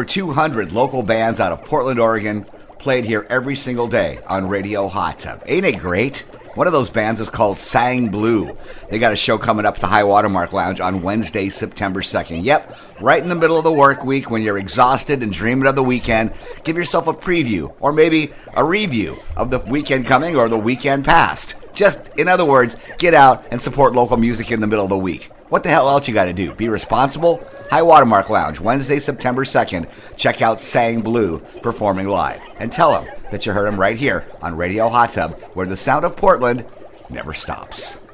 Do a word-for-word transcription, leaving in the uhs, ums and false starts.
two hundred local bands out of Portland, Oregon, played here every single day on Radio Hot Tub. Ain't it great? One of those bands is called Sang Blue. They got a show coming up at the High Watermark Lounge on Wednesday, September second. Yep, right in the middle of the work week when you're exhausted and dreaming of the weekend, give yourself a preview or maybe a review of the weekend coming or the weekend past. Just, in other words, get out and support local music in the middle of the week. What the hell else you got to do? Be responsible? High Watermark Lounge, Wednesday, September second. Check out Sang Blue performing live. And tell them that you heard them right here on Radio Hot Tub, where the sound of Portland never stops.